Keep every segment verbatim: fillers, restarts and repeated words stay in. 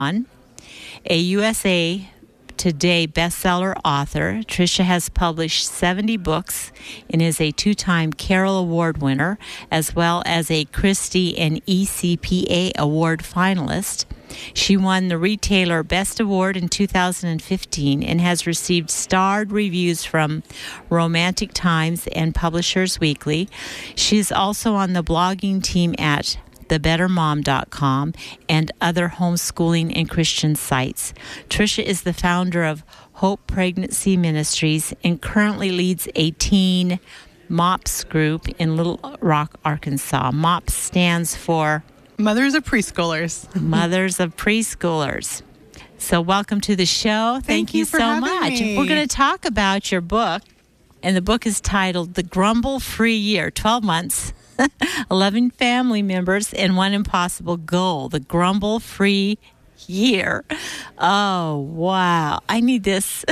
On. A U S A Today bestseller author, Tricia has published seventy books and is a two-time Carol Award winner, as well as a Christie and E C P A Award finalist. She won the Retailer Best Award in two thousand fifteen and has received starred reviews from Romantic Times and Publishers Weekly. She is also on the blogging team at the better mom dot com and other homeschooling and Christian sites. Tricia is the founder of Hope Pregnancy Ministries and currently leads a teen MOPS group in Little Rock, Arkansas. MOPS stands for Mothers of Preschoolers. Mothers of Preschoolers. So welcome to the show. Thank, Thank you, you for so having much. me. We're going to talk about your book, and the book is titled The Grumble-Free Year, twelve months, eleven family members, and one impossible goal, the Grumble-Free Year. Oh, wow. I need this.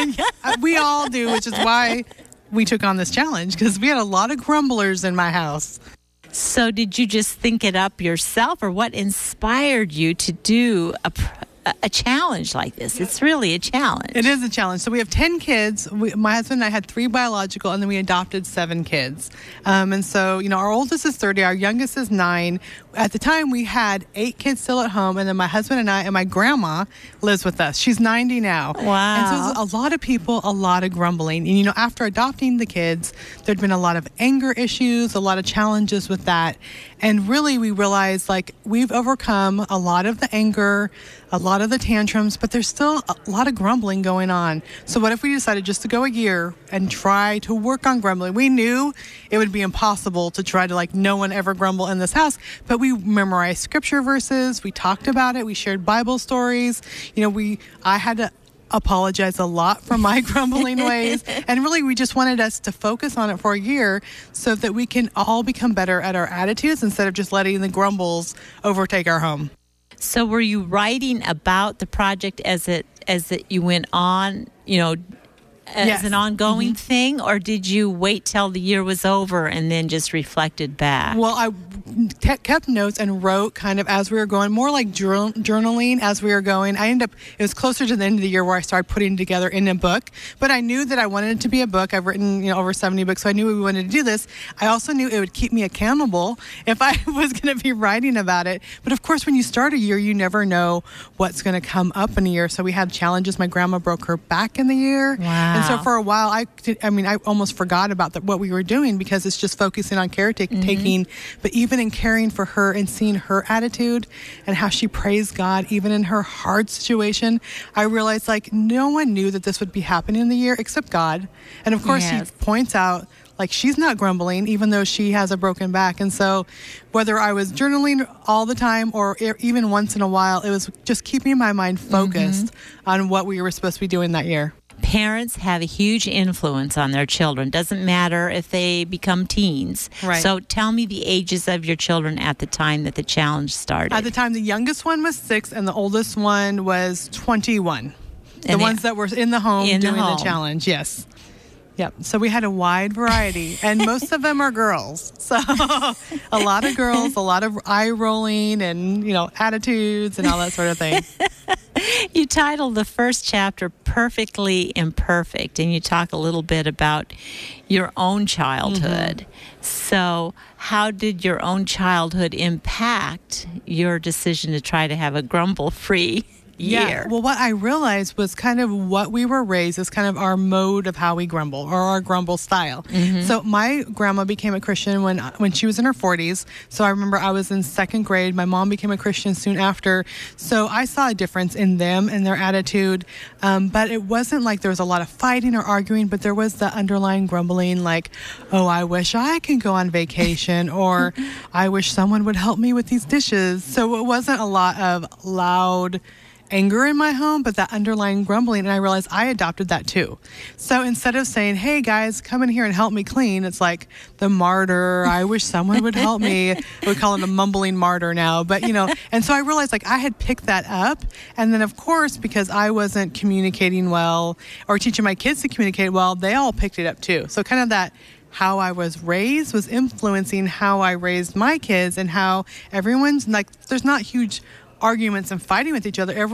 We all do, which is why we took on this challenge, because we had a lot of grumblers in my house. So did you just think it up yourself, or what inspired you to do a a challenge like this? It's really a challenge. It is a challenge. So we have ten kids. We, my husband and I had three biological, and then we adopted seven kids. Um, and so, you know, our oldest is thirty, our youngest is nine. At the time, we had eight kids still at home, and then my husband and I and my grandma lives with us. She's ninety now. Wow. And so it was a lot of people, a lot of grumbling. And, you know, after adopting the kids, there'd been a lot of anger issues, a lot of challenges with that. And really, we realized, like, we've overcome a lot of the anger, a lot of the tantrums, but there's still a lot of grumbling going on. So what if we decided just to go a year and try to work on grumbling? We knew it would be impossible to try to, like, no one ever grumble in this house, but we memorized scripture verses, we talked about it, we shared Bible stories. You know, we I had to apologize a lot for my grumbling ways, and really we just wanted us to focus on it for a year so that we can all become better at our attitudes instead of just letting the grumbles overtake our home. So were you writing about the project as it as it you went on, you know, as Yes. an ongoing Mm-hmm. thing, or did you wait till the year was over and then just reflected back? Well, I te- kept notes and wrote kind of as we were going, more like journal- journaling as we were going. I ended up, it was closer to the end of the year where I started putting together in a book, but I knew that I wanted it to be a book. I've written, you know, over seventy books, so I knew we wanted to do this. I also knew it would keep me accountable if I was going to be writing about it. But of course, when you start a year, you never know what's going to come up in a year. So we had challenges. My grandma broke her back in the year. Wow. And so for a while, I, did, I mean, I almost forgot about the, what we were doing because it's just focusing on caretaking. Mm-hmm. But even in caring for her and seeing her attitude and how she praised God, even in her hard situation, I realized, like, no one knew that this would be happening in the year except God. And of course, Yes. he points out, like, she's not grumbling, even though she has a broken back. And so whether I was journaling all the time or e- even once in a while, it was just keeping my mind focused mm-hmm. on what we were supposed to be doing that year. Parents have a huge influence on their children. Doesn't matter if they become teens. Right. So tell me the ages of your children at the time that the challenge started. At the time, the youngest one was six and the oldest one was twenty-one. The And ones they- that were in the home in the doing the, home. challenge, yes. Yep. So we had a wide variety, and most of them are girls. So a lot of girls, a lot of eye rolling and, you know, attitudes and all that sort of thing. You titled the first chapter Perfectly Imperfect, and you talk a little bit about your own childhood. Mm-hmm. So how did your own childhood impact your decision to try to have a grumble-free year? Yeah. Well, what I realized was kind of what we were raised is kind of our mode of how we grumble, or our grumble style. Mm-hmm. So my grandma became a Christian when when she was in her forties. So I remember I was in second grade. My mom became a Christian soon after. So I saw a difference in them and their attitude. Um, but it wasn't like there was a lot of fighting or arguing, but there was the underlying grumbling, like, oh, I wish I could go on vacation, or I wish someone would help me with these dishes. So it wasn't a lot of loud anger in my home, but that underlying grumbling, and I realized I adopted that too. So instead of saying, hey guys, come in here and help me clean, it's like the martyr, I wish someone would help me. We call it a mumbling martyr now, but you know, and so I realized, like, I had picked that up, and then of course, because I wasn't communicating well or teaching my kids to communicate well, they all picked it up too. So kind of that how I was raised was influencing how I raised my kids, and how everyone's, like, there's not huge arguments and fighting with each other.